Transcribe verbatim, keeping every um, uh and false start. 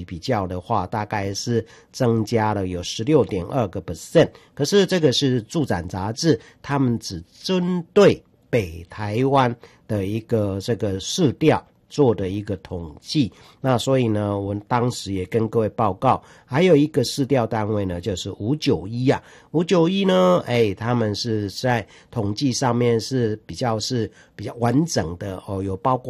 比较的话，大概是增加了有 百分之十六点二。可是这个是住展杂志，他们只针对北台湾的一个这个市调做的一个统计。那所以呢，我们当时也跟各位报告，还有一个市调单位呢，就是五九一啊。五九一呢，哎，他们是在统计上面是比较是比较完整的哦，有包括